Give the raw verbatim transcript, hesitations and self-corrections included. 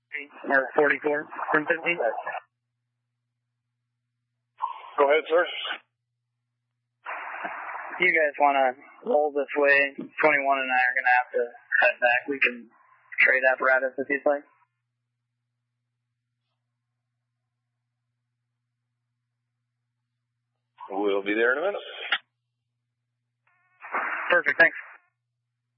Or forty-four from fifty. Go ahead, sir. You guys want to roll this way? twenty-one and I are going to have to head back. We can trade apparatus if you'd like. We'll be there in a minute. Perfect, thanks.